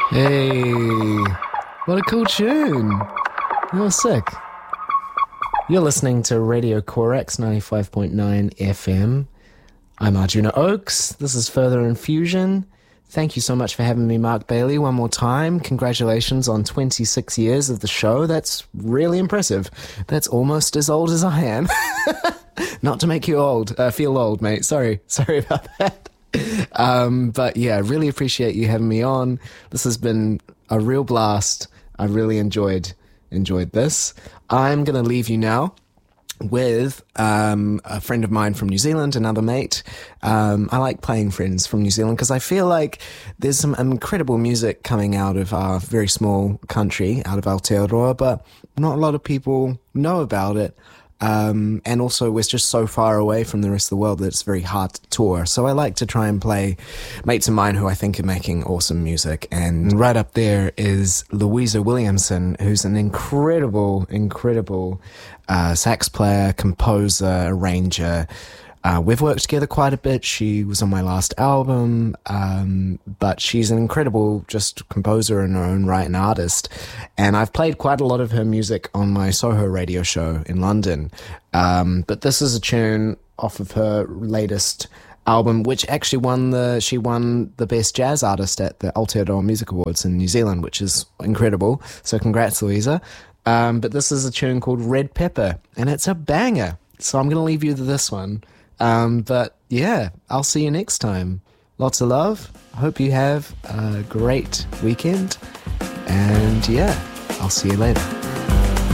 Hey, what a cool tune. You're sick. You're listening to Radio Corax 95.9 FM. I'm Arjuna Oakes. This is Further Infusion. Thank you so much for having me, Mark Bailey, one more time. Congratulations on 26 years of the show. That's really impressive. That's almost as old as I am. Not to make you feel old, mate. Sorry about that. But yeah, really appreciate you having me on. This has been a real blast. I really enjoyed this. I'm going to leave you now with a friend of mine from New Zealand, another mate. I like playing friends from New Zealand because I feel like there's some incredible music coming out of our very small country, out of Aotearoa, but not a lot of people know about it. And also we're just so far away from the rest of the world that it's very hard to tour. So I like to try and play mates of mine who I think are making awesome music. And right up there is Louisa Williamson, who's an incredible sax player, composer, arranger. We've worked together quite a bit. She was on my last album, but she's an incredible just composer in her own right and artist. And I've played quite a lot of her music on my Soho radio show in London. But this is a tune off of her latest album, which actually she won the Best Jazz Artist at the Aotearoa Music Awards in New Zealand, which is incredible. So congrats, Louisa. But this is a tune called Red Pepper, and it's a banger. So I'm going to leave you to this one. But yeah, I'll see you next time. Lots of love. Hope you have a great weekend. And yeah, I'll see you later.